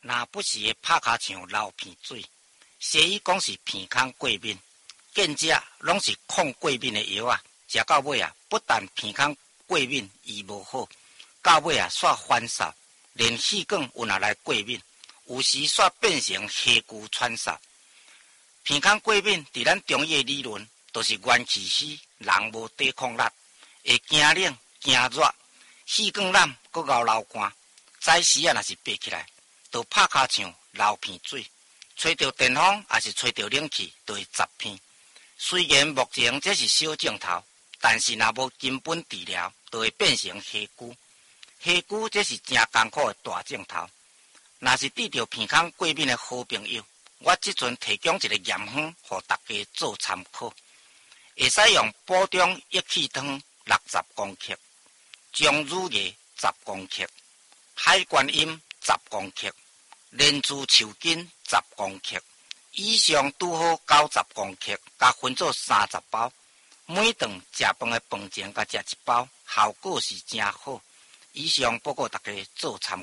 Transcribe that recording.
若不时的拍骹像流鼻水，西医讲是鼻孔过敏，见者拢是抗过敏的药啊，食到尾啊，不但鼻孔过敏医无好，到尾啊煞反扫，连气管有若来过敏，有时煞变成黑骨串扫。鼻孔过敏伫咱中医的理论，就是元气虚，人无抵抗力，会惊冷、惊热，气管烂，搁熬流汗。早时啊，若是爬起来，就拍骹像流鼻水，吹着电风也是吹着冷气，就会杂鼻。虽然目前这是小症头，但是若无根本治疗，就会变成黑骨。黑骨这是真艰苦的大症头。若是治疗鼻孔过敏的好朋友，我即阵提供一个验方，互大家做参考。会使用补中益气汤60公克，姜乳叶10公克，海观音10公克，莲珠球根10公克，以上拄好90公克，甲分做30包。每顿食饭的饭前甲食一包，效果是真好。以上报告大家做参考。